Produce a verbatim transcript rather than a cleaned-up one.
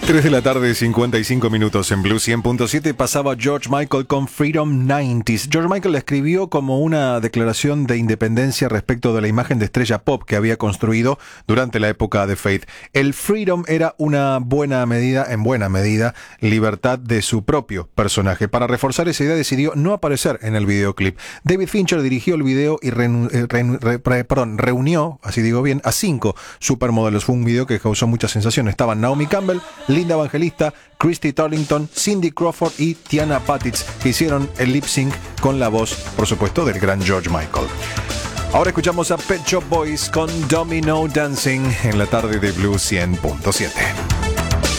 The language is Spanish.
tres de la tarde, cincuenta y cinco minutos en Blue cien punto siete. Pasaba George Michael con Freedom noventa. George Michael la escribió como una declaración de independencia respecto de la imagen de estrella pop que había construido durante la época de Faith. El Freedom era una buena medida, en buena medida, libertad de su propio personaje. Para reforzar esa idea decidió no aparecer en el videoclip. David Fincher dirigió el video y reunu- eh, re- re- re- perdón, reunió, así digo bien, a cinco supermodelos. Fue un video que causó mucha sensación. Estaban Naomi Campbell, Linda Evangelista, Christy Turlington, Cindy Crawford y Tiana Patitz, que hicieron el lip sync con la voz, por supuesto, del gran George Michael. Ahora escuchamos a Pet Shop Boys con Domino Dancing en la tarde de Blue cien punto siete.